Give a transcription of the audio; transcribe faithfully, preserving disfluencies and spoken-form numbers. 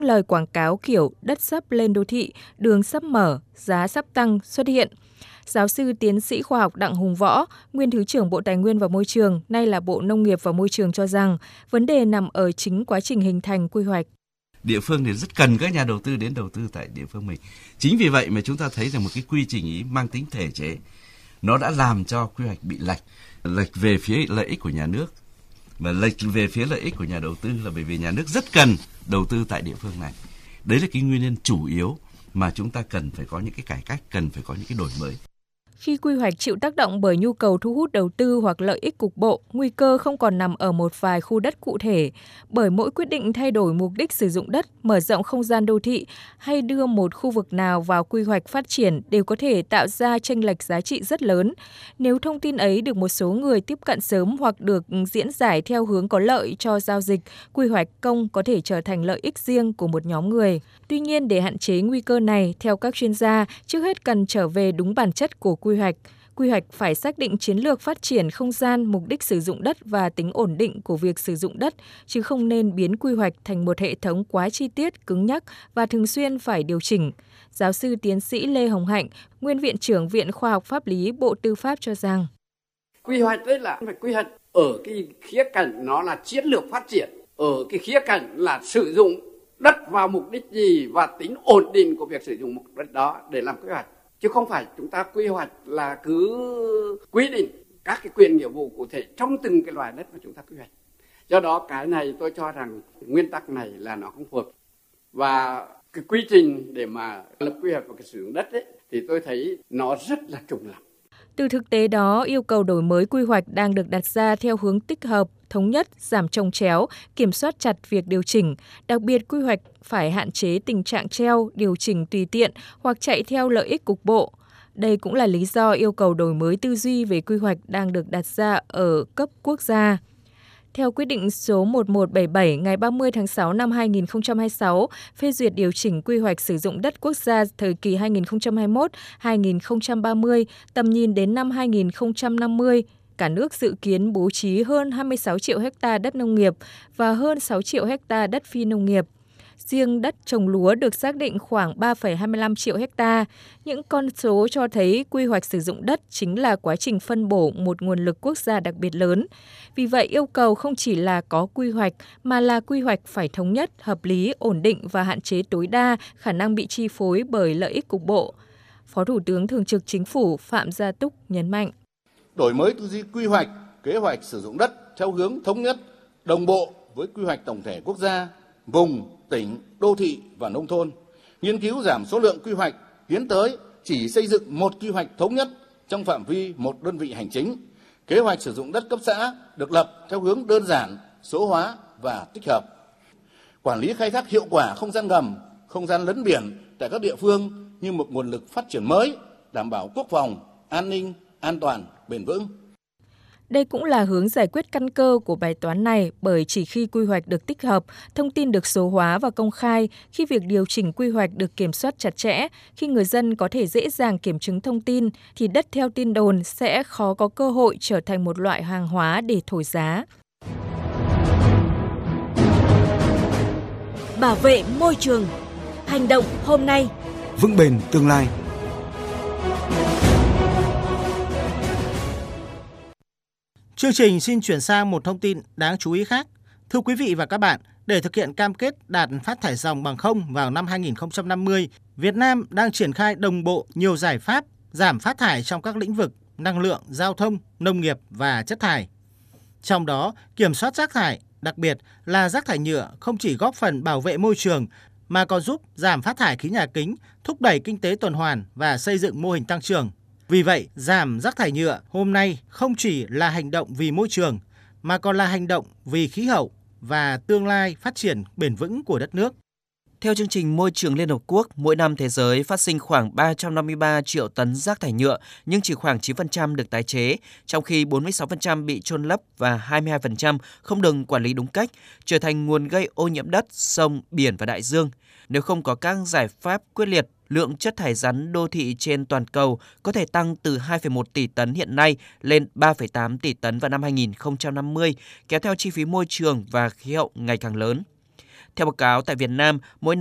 lời quảng cáo kiểu đất sắp lên đô thị, đường sắp mở, giá sắp tăng xuất hiện. Giáo sư tiến sĩ khoa học Đặng Hùng Võ, nguyên Thứ trưởng Bộ Tài nguyên và Môi trường, nay là Bộ Nông nghiệp và Môi trường cho rằng vấn đề nằm ở chính quá trình hình thành quy hoạch. Địa phương thì rất cần các nhà đầu tư đến đầu tư tại địa phương mình. Chính vì vậy mà chúng ta thấy rằng một cái quy trình ý mang tính thể chế, nó đã làm cho quy hoạch bị lệch, lệch về phía lợi ích của nhà nước. Và lệch về phía lợi ích của nhà đầu tư là bởi vì nhà nước rất cần đầu tư tại địa phương này. Đấy là cái nguyên nhân chủ yếu mà chúng ta cần phải có những cái cải cách, cần phải có những cái đổi mới. Khi quy hoạch chịu tác động bởi nhu cầu thu hút đầu tư hoặc lợi ích cục bộ, nguy cơ không còn nằm ở một vài khu đất cụ thể, bởi mỗi quyết định thay đổi mục đích sử dụng đất, mở rộng không gian đô thị hay đưa một khu vực nào vào quy hoạch phát triển đều có thể tạo ra chênh lệch giá trị rất lớn. Nếu thông tin ấy được một số người tiếp cận sớm hoặc được diễn giải theo hướng có lợi cho giao dịch, quy hoạch công có thể trở thành lợi ích riêng của một nhóm người. Tuy nhiên, để hạn chế nguy cơ này, theo các chuyên gia, trước hết cần trở về đúng bản chất của quy hoạch. Quy hoạch phải xác định chiến lược phát triển không gian, mục đích sử dụng đất và tính ổn định của việc sử dụng đất, chứ không nên biến quy hoạch thành một hệ thống quá chi tiết, cứng nhắc và thường xuyên phải điều chỉnh. Giáo sư tiến sĩ Lê Hồng Hạnh, nguyên Viện trưởng Viện Khoa học Pháp lý Bộ Tư pháp cho rằng quy hoạch đấy là phải quy hoạch ở cái khía cạnh nó là chiến lược phát triển, ở cái khía cạnh là sử dụng đất vào mục đích gì và tính ổn định của việc sử dụng mục đích đó để làm quy hoạch. Chứ không phải chúng ta quy hoạch là cứ quy định các cái quyền nghĩa vụ cụ thể trong từng cái loại đất mà chúng ta quy hoạch. Do đó cái này tôi cho rằng nguyên tắc này là nó không phù hợp. Và cái quy trình để mà lập quy hoạch và cái sử dụng đất ấy, thì tôi thấy nó rất là trùng lặp. Từ thực tế đó, yêu cầu đổi mới quy hoạch đang được đặt ra theo hướng tích hợp, thống nhất, giảm chồng chéo, kiểm soát chặt việc điều chỉnh. Đặc biệt, quy hoạch phải hạn chế tình trạng treo, điều chỉnh tùy tiện hoặc chạy theo lợi ích cục bộ. Đây cũng là lý do yêu cầu đổi mới tư duy về quy hoạch đang được đặt ra ở cấp quốc gia. Theo quyết định số một một bảy bảy ngày ba mươi tháng sáu năm hai nghìn không trăm hai mươi sáu, phê duyệt điều chỉnh quy hoạch sử dụng đất quốc gia thời kỳ hai nghìn không trăm hai mươi mốt đến hai nghìn không trăm ba mươi, tầm nhìn đến năm hai nghìn không trăm năm mươi, cả nước dự kiến bố trí hơn hai mươi sáu triệu ha đất nông nghiệp và hơn sáu triệu ha đất phi nông nghiệp. Riêng đất trồng lúa được xác định khoảng ba phẩy hai mươi lăm triệu ha. Những con số cho thấy quy hoạch sử dụng đất chính là quá trình phân bổ một nguồn lực quốc gia đặc biệt lớn. Vì vậy, yêu cầu không chỉ là có quy hoạch, mà là quy hoạch phải thống nhất, hợp lý, ổn định và hạn chế tối đa khả năng bị chi phối bởi lợi ích cục bộ. Phó Thủ tướng Thường trực Chính phủ Phạm Gia Túc nhấn mạnh. Đổi mới tư duy quy hoạch, kế hoạch sử dụng đất theo hướng thống nhất, đồng bộ với quy hoạch tổng thể quốc gia, vùng, tỉnh, đô thị và nông thôn. Nghiên cứu giảm số lượng quy hoạch, tiến tới chỉ xây dựng một quy hoạch thống nhất trong phạm vi một đơn vị hành chính. Kế hoạch sử dụng đất cấp xã được lập theo hướng đơn giản, số hóa và tích hợp. Quản lý khai thác hiệu quả không gian ngầm, không gian lấn biển tại các địa phương như một nguồn lực phát triển mới, đảm bảo quốc phòng, an ninh, an toàn, bền vững. Đây cũng là hướng giải quyết căn cơ của bài toán này, bởi chỉ khi quy hoạch được tích hợp, thông tin được số hóa và công khai, khi việc điều chỉnh quy hoạch được kiểm soát chặt chẽ, khi người dân có thể dễ dàng kiểm chứng thông tin, thì đất theo tin đồn sẽ khó có cơ hội trở thành một loại hàng hóa để thổi giá. Bảo vệ môi trường. Hành động hôm nay, vững bền tương lai. Chương trình xin chuyển sang một thông tin đáng chú ý khác. Thưa quý vị và các bạn, để thực hiện cam kết đạt phát thải ròng bằng không vào năm hai nghìn không trăm năm mươi, Việt Nam đang triển khai đồng bộ nhiều giải pháp giảm phát thải trong các lĩnh vực năng lượng, giao thông, nông nghiệp và chất thải. Trong đó, kiểm soát rác thải, đặc biệt là rác thải nhựa không chỉ góp phần bảo vệ môi trường mà còn giúp giảm phát thải khí nhà kính, thúc đẩy kinh tế tuần hoàn và xây dựng mô hình tăng trưởng. Vì vậy, giảm rác thải nhựa hôm nay không chỉ là hành động vì môi trường, mà còn là hành động vì khí hậu và tương lai phát triển bền vững của đất nước. Theo chương trình Môi trường Liên Hợp Quốc, mỗi năm thế giới phát sinh khoảng ba trăm năm mươi ba triệu tấn rác thải nhựa, nhưng chỉ khoảng chín phần trăm được tái chế, trong khi bốn mươi sáu phần trăm bị chôn lấp và hai mươi hai phần trăm không được quản lý đúng cách, trở thành nguồn gây ô nhiễm đất, sông, biển và đại dương. Nếu không có các giải pháp quyết liệt, lượng chất thải rắn đô thị trên toàn cầu có thể tăng từ hai phẩy một tỷ tấn hiện nay lên ba phẩy tám tỷ tấn vào năm hai nghìn không trăm năm mươi, kéo theo chi phí môi trường và khí hậu ngày càng lớn. Theo báo cáo tại Việt Nam, mỗi